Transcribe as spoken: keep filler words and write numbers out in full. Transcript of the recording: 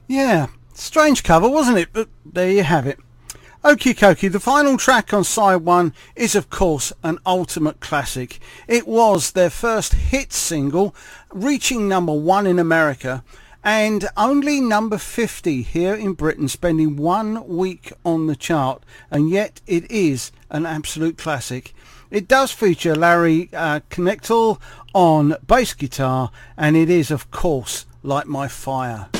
Yeah, strange cover, wasn't it? But there you have it. Okie dokie, the final track on side one is of course an ultimate classic. It was their first hit single, reaching number one in America and only number fifty here in Britain, spending one week on the chart, and yet it is an absolute classic. It does feature Larry uh, Knechtel on bass guitar, and it is of course Light My Fire.